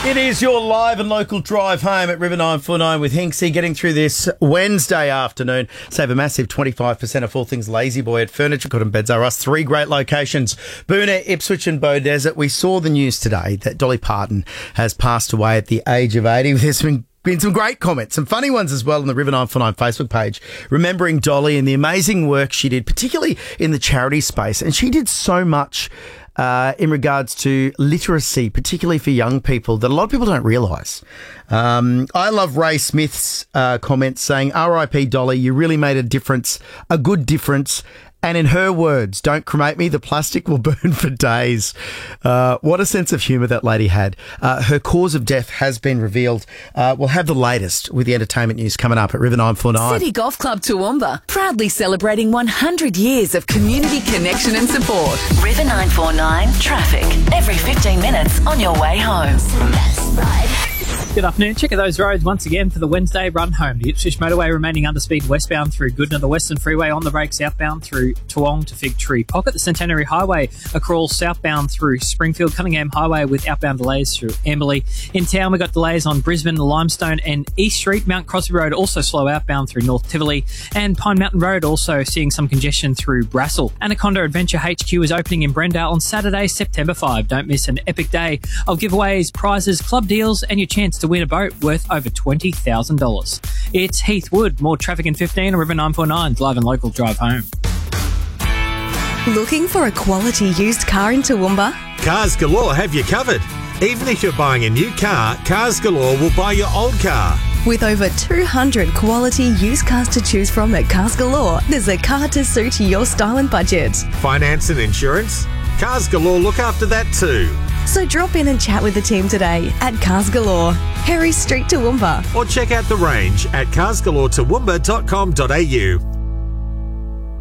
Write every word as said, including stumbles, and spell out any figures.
It is your live and local drive home at River nine four nine with Hinksy, getting through this Wednesday afternoon. Save a massive twenty-five percent off all things Lazy Boy at Furniture Court and Beds R Us. Three great locations, Boonah, Ipswich and Beaudesert. We saw the news today that Dolly Parton has passed away at the age of eighty. There's been Been some great comments, some funny ones as well on the River nine four nine Facebook page, remembering Dolly and the amazing work she did, particularly in the charity space. And she did so much uh, in regards to literacy, particularly for young people, that a lot of people don't realise. Um, I love Ray Smith's uh, comments saying, R I P Dolly, you really made a difference, a good difference. And in her words, don't cremate me, the plastic will burn for days. Uh, what a sense of humour that lady had. Uh, her cause of death has been revealed. Uh, we'll have the latest with the entertainment news coming up at River nine four nine. City Golf Club Toowoomba, proudly celebrating one hundred years of community connection and support. River nine four nine traffic, every fifteen minutes on your way home. Good afternoon. Check out those roads once again for the Wednesday run home. The Ipswich motorway remaining underspeed westbound through Goodna. The Western Freeway on the brakes southbound through Toowong to Fig Tree Pocket. The Centenary Highway a crawl southbound through Springfield. Cunningham Highway with outbound delays through Amberley. In town, we've got delays on Brisbane, Limestone and East Street. Mount Crosby Road also slow outbound through North Tivoli. And Pine Mountain Road also seeing some congestion through Brassel. Anaconda Adventure H Q is opening in Brendale on Saturday, September fifth. Don't miss an epic day of giveaways, prizes, club deals and your chance to win a boat worth over twenty thousand dollars. It's Heath Wood. More traffic in fifteen on River nine four nine's live and local drive home. Looking for a quality used car in Toowoomba? Cars Galore have you covered. Even if you're buying a new car, Cars Galore will buy your old car. With over two hundred quality used cars to choose from at Cars Galore, there's a car to suit your style and budget. Finance and insurance? Cars Galore look after that too. So drop in and chat with the team today at Cars Galore, Harry Street, Toowoomba. Or check out the range at cars galore toowoomba dot com dot a u.